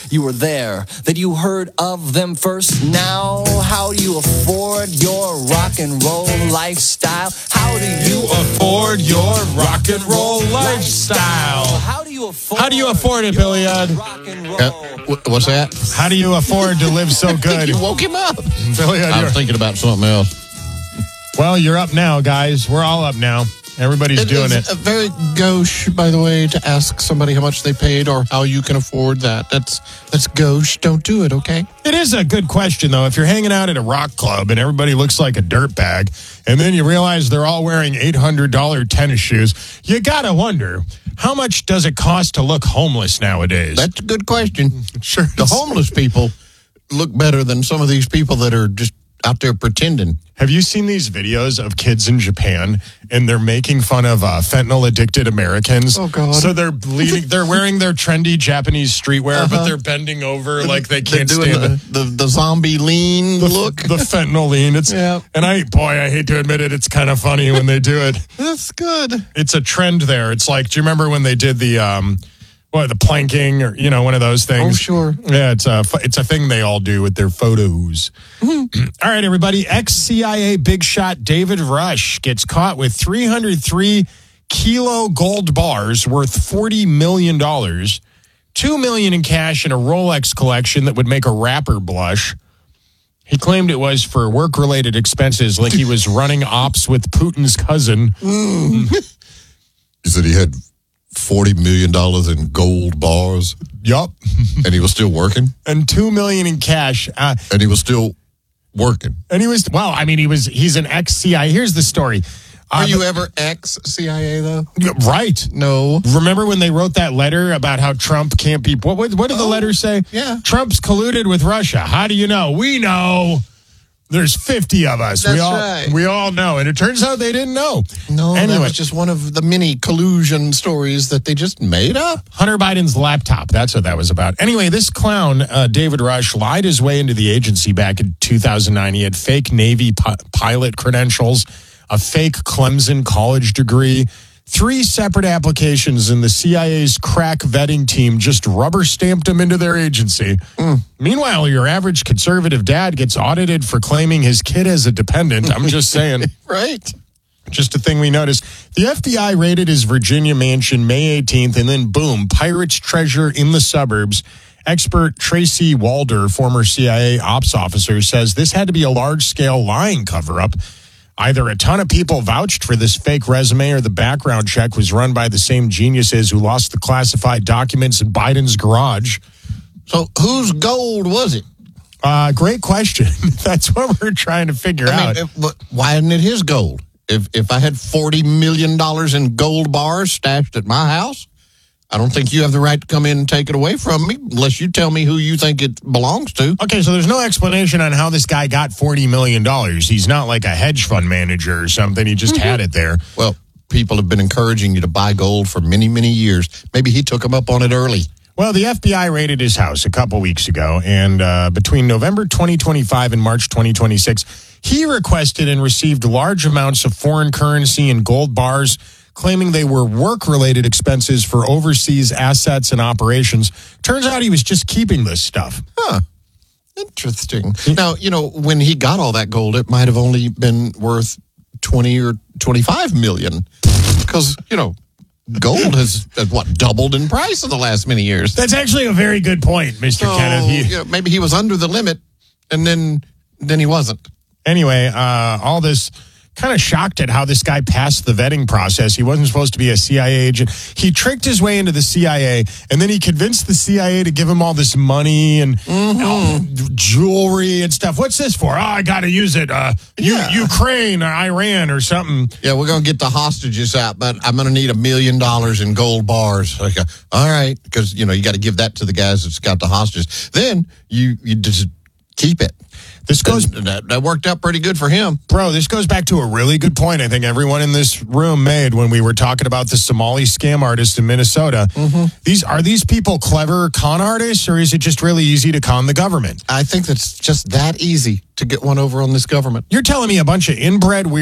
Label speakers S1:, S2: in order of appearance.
S1: you were there, that you heard of them first. Now, how do you afford your rock and roll lifestyle? How do you
S2: afford your rock and roll lifestyle?
S1: How do you
S2: afford it, Billy Ed?
S1: rock and roll?
S3: What's that?
S2: How do you afford to live so good?
S3: You woke him up.
S2: Billy Ed,
S3: I was thinking about something else.
S2: well, you're up now, guys. We're all up now. Everybody's doing it.
S3: It's very gauche, by the way, to ask somebody how much they paid or how you can afford that. That's gauche. Don't do it, okay?
S2: It is a good question, though. If you're hanging out at a rock club and everybody looks like a dirtbag, and then you realize they're all wearing $800 tennis shoes, you got to wonder, how much does it cost to look homeless nowadays?
S3: That's a good question.
S2: Sure.
S3: The homeless people look better than some of these people that are just out there pretending.
S2: Have you seen these videos of kids in Japan and they're making fun of fentanyl-addicted Americans?
S3: Oh, God.
S2: So they're wearing their trendy Japanese streetwear, but they're bending over like they can't
S3: doing
S2: stand
S3: the zombie lean look.
S2: The fentanyl lean. And I hate to admit it, it's kind of funny when they do it.
S3: That's good.
S2: It's a trend there. It's like, do you remember when they did the planking or, one of those things?
S3: Oh, sure.
S2: Yeah, it's a thing they all do with their photos. Mm-hmm. All right, everybody. Ex-CIA big shot David Rush gets caught with 303 kilo gold bars worth $40 million, $2 million in cash, and a Rolex collection that would make a rapper blush. He claimed it was for work-related expenses, like he was running ops with Putin's cousin.
S3: He said he had $40 million in gold bars.
S2: Yup.
S3: And he was still working?
S2: And $2 million in cash.
S3: And he was still working?
S2: And he's an ex-CIA. Here's the story.
S3: Are you ever ex-CIA, though?
S2: Right.
S3: No.
S2: Remember when they wrote that letter about how Trump can't be... What did the letter say?
S3: Yeah.
S2: Trump's colluded with Russia. How do you know? We know. There's 50 of us.
S3: That's right.
S2: We all know. And it turns out they didn't know.
S3: No,
S2: anyway,
S3: that was just one of the many collusion stories that they just made up.
S2: Hunter Biden's laptop. That's what that was about. Anyway, this clown, David Rush, lied his way into the agency back in 2009. He had fake Navy pilot credentials, a fake Clemson college degree, 3 separate applications, and the CIA's crack vetting team just rubber stamped him into their agency. Meanwhile, your average conservative dad gets audited for claiming his kid as a dependent. I'm just saying.
S3: Right.
S2: Just a thing we noticed. The FBI raided his Virginia mansion May 18th, and then boom, pirates treasure in the suburbs. Expert Tracy Walder, former CIA ops officer, says this had to be a large-scale lying cover-up. Either a ton of people vouched for this fake resume or the background check was run by the same geniuses who lost the classified documents in Biden's garage.
S3: So whose gold was it?
S2: Great question. That's what we're trying to figure out.
S3: Why isn't it his gold? If I had $40 million in gold bars stashed at my house, I don't think you have the right to come in and take it away from me unless you tell me who you think it belongs to.
S2: Okay, so there's no explanation on how this guy got $40 million. He's not like a hedge fund manager or something. He just had it there.
S3: Well, people have been encouraging you to buy gold for many, many years. Maybe he took them up on it early.
S2: Well, the FBI raided his house a couple weeks ago, and between November 2025 and March 2026, he requested and received large amounts of foreign currency and gold bars, claiming they were work-related expenses for overseas assets and operations. Turns out he was just keeping this stuff.
S3: Huh. Interesting. Now, when he got all that gold, it might have only been worth 20 or 25 million. Because, gold has doubled in price in the last many years.
S2: That's actually a very good point, Mr. Kenneth.
S3: Maybe he was under the limit, and then he wasn't.
S2: Anyway, all this... kind of shocked at how this guy passed the vetting process. He wasn't supposed to be a CIA agent. He tricked his way into the CIA, and then he convinced the CIA to give him all this money and jewelry and stuff. What's this for? I got to use it. Ukraine or Iran or something.
S3: Yeah, we're going to get the hostages out, but I'm going to need $1 million in gold bars. Like, all right, because, you got to give that to the guys that's got the hostages. Then you just keep it. That worked out pretty good for him.
S2: Bro, this goes back to a really good point I think everyone in this room made when we were talking about the Somali scam artist in Minnesota. Mm-hmm. Are these people clever con artists, or is it just really easy to con the government?
S3: I think that's just that easy to get one over on this government.
S2: You're telling me a bunch of inbred